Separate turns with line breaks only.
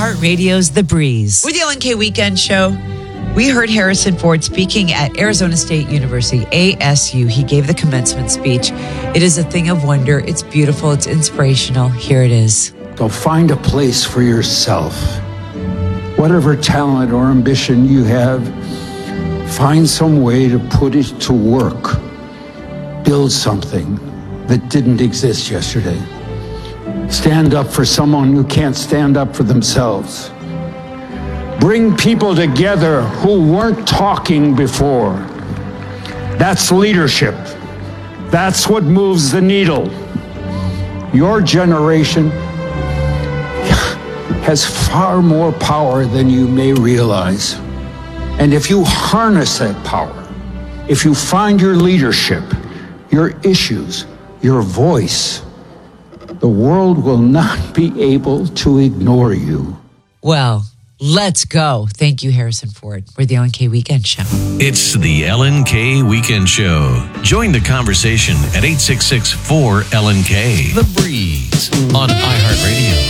iHeartRadio's The Breeze. With the LNK Weekend Show, we heard Harrison Ford speaking at Arizona State University, ASU. He gave the commencement speech. It is a thing of wonder. It's beautiful. It's inspirational. Here it is.
So find a place for yourself. Whatever talent or ambition you have, find some way to put it to work. Build something that didn't exist yesterday. Stand up for someone who can't stand up for themselves. Bring people together who weren't talking before. That's leadership. That's what moves the needle. Your generation has far more power than you may realize. And if you harness that power, if you find your leadership, your issues, your voice, the world will not be able to ignore you.
Well, let's go. Thank you, Harrison Ford. We're the LNK Weekend Show.
It's the LNK Weekend Show. Join the conversation at 866-4LNK. The Breeze on iHeartRadio.